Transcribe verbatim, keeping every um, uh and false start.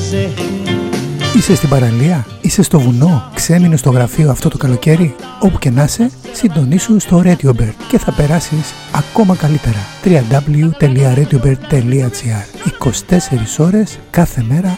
Είσαι στην παραλία, είσαι στο βουνό, ξέμεινε στο γραφείο αυτό το καλοκαίρι. Όπου και να είσαι, συντονίσου στο RadioBird και θα περάσεις ακόμα καλύτερα. double-u double-u double-u τελεία radiobird τελεία gr είκοσι τέσσερις ώρες κάθε μέρα